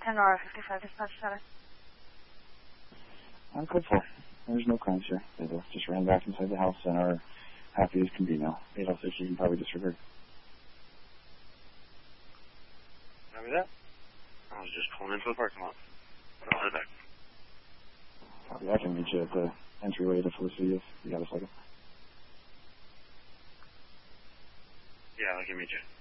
10-55 dispatch status. I'm code 4. There's no crimes here. They just ran back inside the house and are happy as can be now. 806, you can probably disregard. Copy that. I was just pulling into the parking lot. I'll head back. Copy, I can meet you at the entryway to Felicity if you got a second. Yeah, I can meet you.